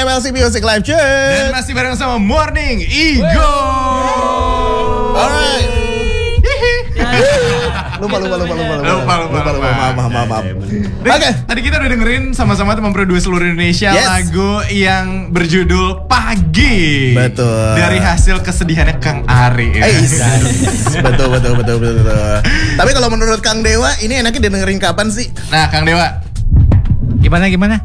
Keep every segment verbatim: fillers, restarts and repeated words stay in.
M L C Music Live Chat. Dan masih bareng sama Morning Ego. Alright. Lupa lupa lupa lupa lupa lupa lupa lupa maaf maaf maaf maaf. Oke, tadi kita udah dengerin sama-sama teman Pro dua seluruh Indonesia yes. lagu yang berjudul Pagi. Betul. Dari hasil kesedihannya Kang Ari. Ya. Yes. betul betul betul betul betul. Tapi kalau menurut Kang Dewa ini enaknya didengerin kapan sih? Nah, Kang Dewa. Gimana gimana?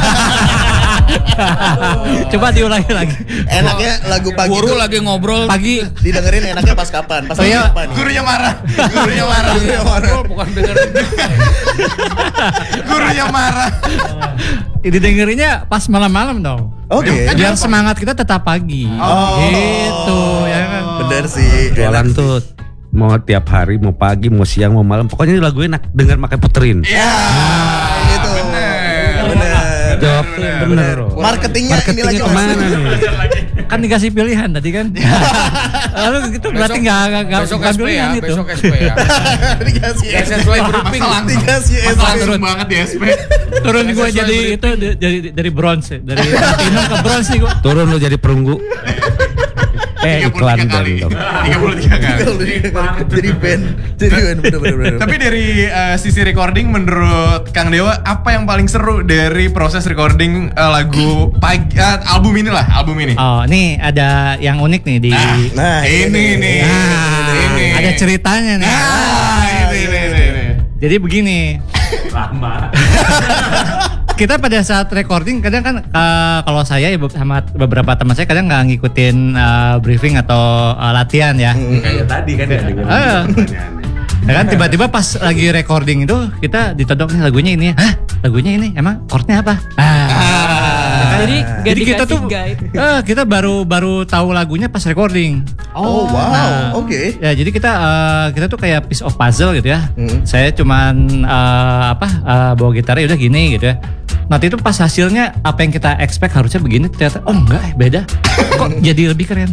Coba diulangi lagi. Enaknya lagu pagi. Guru lagi ngobrol pagi didengerin enaknya pas kapan? Pas oh, iya. kapan? Gurunya marah. Gurunya marah. Gurunya marah. Bukan dengerin. Gurunya marah. Didengerinnya pas malam-malam dong. Oke. Okay. Biar semangat kita tetap pagi. Oh. Gitu ya kan. Bener sih. Jualan tuh mau tiap hari, mau pagi, mau siang, mau malam. Pokoknya lagu enak, denger makai puterin. Iya. Nah, itu. Bener. Jawab bener. bener. Marketingnya, Marketingnya ini lagi kemana nih? Kan dikasih pilihan tadi kan. Lalu gitu berarti nggak nggak besok bukan S P ya, pilihan itu. besok S P ya. Dikasih Gak sesuai briefing. Dikasih S P. Langsung banget di S P. Turun gue jadi itu dari dari bronze dari platinum ke bronze nih gue. Turun lu jadi perunggu. Eh iklan band dong. tiga puluh tiga kali. Jadi band. Jadi band bener-bener. Tapi dari uh, sisi recording menurut Kang Dewa apa yang paling seru dari proses recording uh, lagu pagi uh, album ini lah, album ini? Oh, nih ada yang unik nih di Nah, Nah, ini nih. Nah, ini. ada ceritanya nih. Nah, ini ini ini. ini. Jadi begini. Lama. Kita pada saat recording kadang kan uh, kalau saya ya sama beberapa teman saya kadang nggak ngikutin uh, briefing atau uh, latihan ya. Kayak tadi kan ya dengan Uh, ya kan tiba-tiba pas lagi recording itu kita ditodok nih lagunya ini. Hah? Lagunya ini emang chordnya apa? Ah. Ah. Jadi gak Jadi kita tuh guide. uh, kita baru baru tahu lagunya pas recording. Oh, wow. Nah, Oke. Ya jadi kita uh, kita tuh kayak piece of puzzle gitu ya. Hmm. Saya cuman uh, apa uh, bawa gitarnya udah gini gitu ya. Nanti itu pas hasilnya apa yang kita expect harusnya begini ternyata oh enggak eh beda. Kok jadi lebih keren.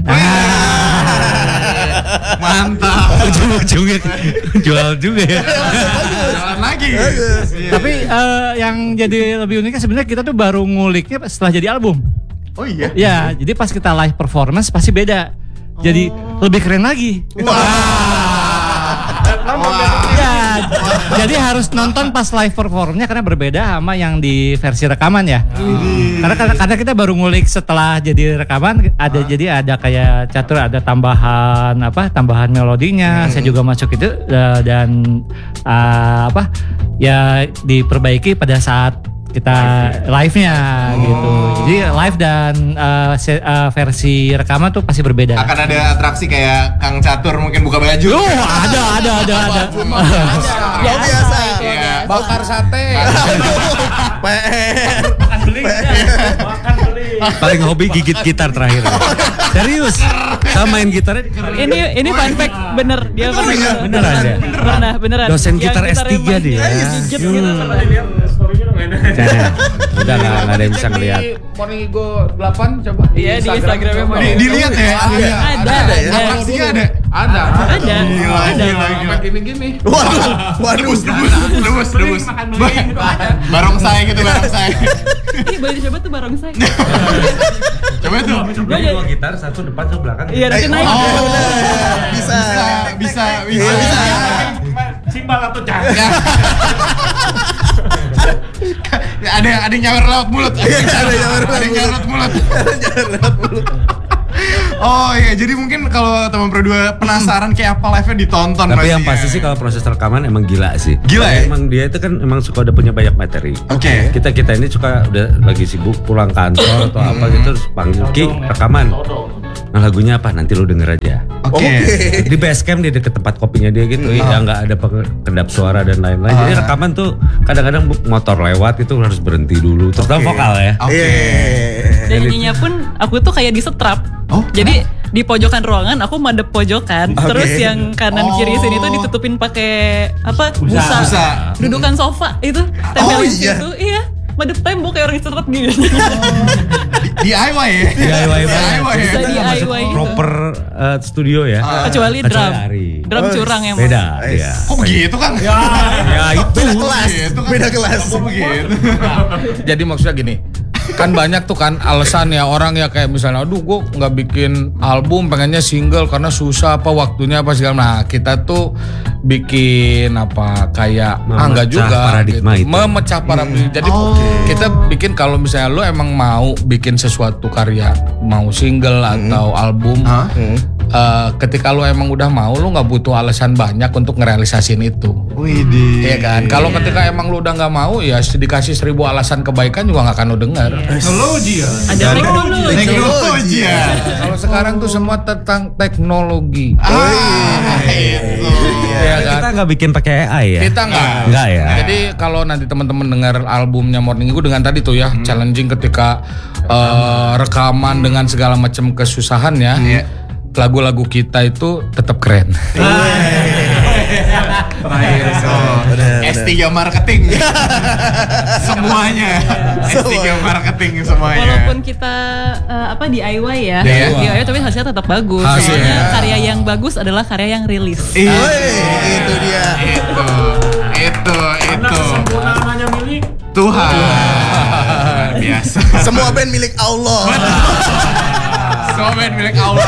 Mantap. Ujung-ujungnya jual juga ya. Jalan lagi. Tapi uh, yang jadi lebih uniknya sebenarnya kita tuh baru nguliknya setelah jadi album. Oh iya. Ya, jadi pas kita live performance pasti beda. Jadi lebih keren lagi. Ya, jadi harus nonton pas live performnya karena berbeda sama yang di versi rekaman ya. Karena, karena karena kita baru ngulik setelah jadi rekaman ada jadi ada kayak catur ada tambahan apa tambahan melodinya. Saya juga masuk itu uh, dan uh, apa ya diperbaiki pada saat kita live-nya gitu. Jadi live dan uh, se- uh, versi rekaman tuh pasti berbeda. Akan ada atraksi kayak Kang Catur mungkin buka baju. Oh, ada ada ada ada. Luar biasa. Iya. Bakar sate. P R. Makan beli. Makan beli. paling hobi gigit gitar terakhir. Serius. Sama main gitarnya. Ini ini fun fact bener dia pernah gitu. Beneran ya? Pernah beneran. Dosen Yang gitar S tiga emang dia. Gigit gitu pernah. Nah, udah nggak nggak ada yang bisa ngeliat. Morning Ego delapan coba. Iya di Instagramnya coba. Di, dilihat ya. Ada, ada, ya? ada. Atraksinya ada. Ada. Ada. Gila, Ada. gila, gila. Sampai gini-gini. Waduh, waduh. Debus, debus, debus, debus. Ba- Barongsai gitu, barongsai. Ini boleh dicoba tuh barongsai. Coba tuh. Gua jadi- Dua gitar, satu depan, satu belakang. Iya nanti naik. Oh, bisa. Bisa, bisa, bisa. Iya, bisa. Simbal atau jangan. Ya. ada ada yang nyawer lewat mulut. Ada yang nyawer lewat Ada yang nyawer lewat mulut. Jangan lewat mulut. Oh iya, jadi mungkin kalau teman Pro dua penasaran kayak apa live-nya ditonton. Tapi yang ya. pasti sih kalau proses rekaman emang gila sih. Gila ya? Emang dia itu kan emang suka udah punya banyak materi. Oke. Kita kita ini suka udah lagi sibuk pulang kantor atau apa gitu terus panggil Ki rekaman. Nah lagunya apa? Nanti lu denger aja. Oke. Di base camp dia deket tempat kopinya dia gitu, ya nggak ada kedap suara dan lain-lain. Jadi rekaman tuh kadang-kadang motor lewat itu harus berhenti dulu. Terutama Oke. vokal ya. Oke. Iya. Dan nyanyinya pun aku tuh kayak disetrap. Oh, Jadi di pojokan ruangan aku madep pojokan. Oke. Terus yang kanan Oh. kiri sini tuh ditutupin pakai apa? Busa. Busa. Dudukan sofa itu Oh, tempelin iya. situ. Iya. Madep tembok kayak orang disetrap gitu. D I Y ya. D I Y banget. D I Y ya. Bisa D I Y gitu. Proper uh, studio ya. Kecuali drum. Kecuali Ari. Drum Oh, curang emang. Beda Nice. dia. Kok begitu Kang? Ya itu. Beda kelas. Gitu kan. Beda kelas. Kok begitu? Jadi maksudnya gini, kan banyak tuh kan alasan ya orang ya kayak misalnya aduh gue nggak bikin album pengennya single karena susah apa waktunya apa segala. Nah kita tuh bikin apa kayak ah enggak Memecah juga paradigma gitu. itu. Memecah paradigma. Jadi kita bikin kalau misalnya lu emang mau bikin sesuatu karya mau single atau album Hah? eh, ketika lu emang udah mau lu nggak butuh alasan banyak untuk ngerealisasin itu. Widih. Iya kan? Kalau ketika emang lu udah nggak mau ya dikasih seribu alasan kebaikan juga nggak akan lu dengar. Teknologi ya. Ada teknologi. Teknologi ya. Kalau sekarang tuh semua tentang teknologi. Ah, itu. Iya kan? Kita nggak bikin pakai A I ya? Kita nggak. Nggak ya? Jadi kalau nanti teman-teman dengar albumnya Morning Igu dengan tadi tuh ya challenging ketika eh, rekaman dengan segala macam kesusahannya, Iya. lagu-lagu kita itu tetap keren. Terakhir so S tiga marketing. Semuanya. S tiga marketing semuanya. Walaupun kita eh, apa D I Y ya, D I Y. D I Y tapi hasilnya tetap bagus. Hasilnya. Soalnya karya yang bagus adalah karya yang rilis. Iya. Woi, itu dia. Itu, itu, itu. Tuhan. Biasa. Semua band milik Allah. Semua band milik Allah.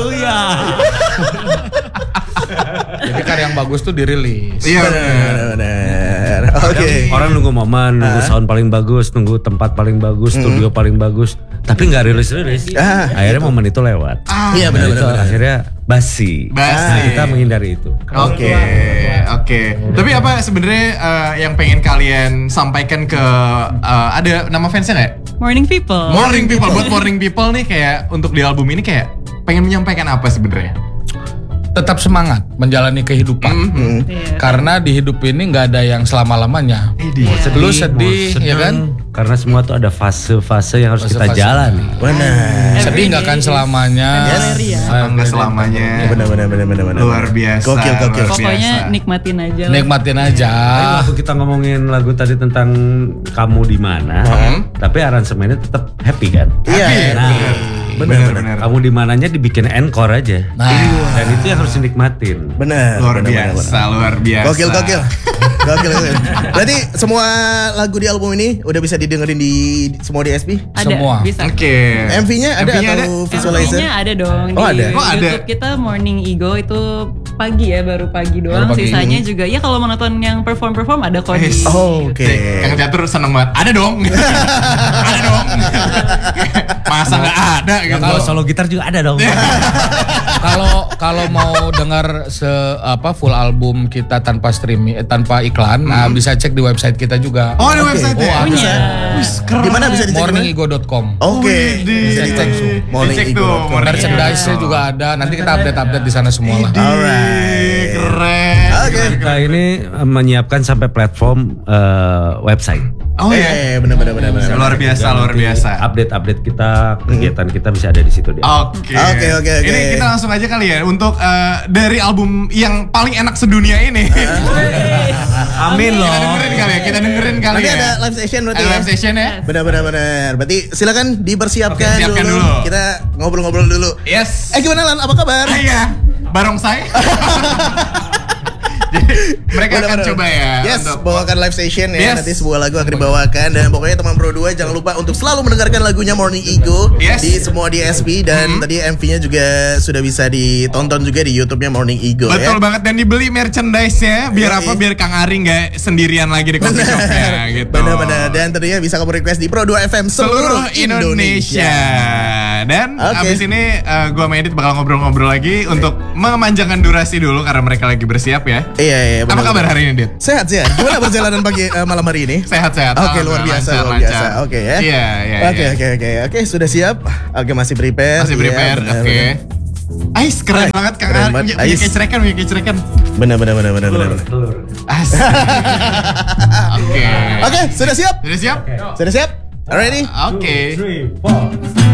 Jadi karya yang bagus tuh dirilis. Iya. bener. Benar. Oke. Orang nunggu momen, nunggu sound paling bagus, nunggu tempat paling bagus, studio paling bagus, tapi nggak rilis-rilis. Ah, Akhirnya momen itu lewat. Iya Nah, benar itu benar. akhirnya basi. Basi. Nah, kita menghindari itu. Oke, oke. Tapi apa sebenarnya eh, yang pengen kalian sampaikan ke eh, ada nama fansnya nggak? Morning People. Morning People, buat Morning People nih kayak untuk di album ini kayak pengen menyampaikan apa sebenarnya? Tetap semangat menjalani kehidupan. Iya. Karena di hidup ini nggak ada yang selama-lamanya. Lu sedih, Mau ya kan? sedang, karena semua tuh ada fase-fase yang harus kita Fase-fase. jalani. Benar. Sedih nggak kan selamanya. Temporary ya. Eh, Enggak selamanya. Benar benar benar benar benar. Luar biasa. Gokil gokil. luar Pokoknya biasa. nikmatin aja lah. Nikmatin aja. Tapi waktu kita ngomongin lagu tadi tentang kamu di mana, tapi aransemennya tetap happy kan? Iya. Nah, Bener bener. kamu di mananya dibikin encore aja. Nah, Dan itu yang harus dinikmatin. Benar. Luar benar, benar, biasa, benar. luar biasa. Gokil gokil. Gokil gokil. Berarti semua lagu di album ini udah bisa didengerin di semua D S P? Ada, semua. bisa. Oke. M V-nya ada M V-nya atau visualizer? M V-nya ada dong Oh, di ada? Oh, ada. YouTube kita Morning Ego itu pagi ya, baru pagi doang. Baru pagi. Sisanya juga ya kalau mau nonton yang perform-perform ada kok di. Eh, Oh, oke. Kang Catur seneng banget. Ada dong. Ada dong. Masa nggak ada gitu. Kalau solo gitar juga ada dong. Kalau kalau mau dengar se apa full album kita tanpa streaming eh, tanpa iklan, nah bisa cek di website kita juga. Oh, ada website ya? Oh, Punya. Di mana bisa dicek? morning ego dot com. Oke. Bisa dicek tuh. Morning Dicek Ego tuh, dot com. Morning Merchandise-nya juga ada. Nanti kita update-update di sana semua lah. Alright. Keren. Oke. Kita ini eh, menyiapkan sampai platform eh, website. Oh ya. Eh, benar benar benar benar. Luar biasa, luar Nanti biasa. Update-update kita, kegiatan kita bisa ada di situ dia. Oke. Oke, oke, oke. Ini kita langsung aja kali ya untuk eh, dari album yang paling enak sedunia ini. Amin loh. Kita dengerin kali ya, kita dengerin kali Nanti ya. ada live session berarti Ada ya? live session ya. Benar benar benar. Berarti silakan dipersiapkan Oke, siapkan dulu. dulu. Kita ngobrol-ngobrol dulu. Yes. Eh gimana Lan? Apa kabar? Ah, iya. Barongsai. Jadi, mereka akan Benar-benar. coba ya. Yes, untuk- bawakan live session ya. Yes. Nanti sebuah lagu akan dibawakan. Dan pokoknya teman Pro dua jangan lupa untuk selalu mendengarkan lagunya Morning Ego Yes. di semua D S P. Dan tadi M V-nya juga sudah bisa ditonton juga di YouTube-nya Morning Ego Betul ya. banget, dan dibeli merchandise-nya biar Iya, apa? iya. Biar Kang Ari nggak sendirian lagi di coffee shop-nya gitu. Benar-benar. Dan tentunya bisa kamu request di Pro dua F M seluruh, seluruh Indonesia. Dan Oke. abis ini uh, gua sama Edit bakal ngobrol-ngobrol lagi untuk memanjangkan durasi dulu karena mereka lagi bersiap ya. Iya, iya. Apa benar. kabar hari ini, Dit? Sehat sehat. Gimana perjalanan pagi eh, malam hari ini? Sehat-sehat. Oke, luar Alhamdulillah, biasa, lancar, luar lancar. biasa. Oke ya. Iya, iya. Oke, iya. oke, oke. Oke, sudah siap? Oke, masih prepare. Masih Iya, prepare, benar, oke. benar. Ais, keren banget Kang keren Ari. banget, Punya Ais. kecrekan, punya kecrekan. Benar, benar, benar, benar, benar. Asik. Oke. Oke, sudah siap? Sudah siap? Sudah siap? Alrighty? Oke. Three, four.